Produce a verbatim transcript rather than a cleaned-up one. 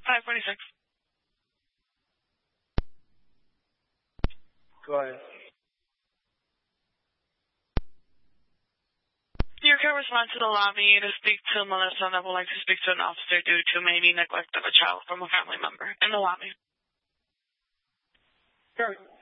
five forty-six. Go ahead. You can respond to the lobby to speak to Melissa that would like to speak to an officer due to maybe neglect of a child from a family member in the lobby. Sure.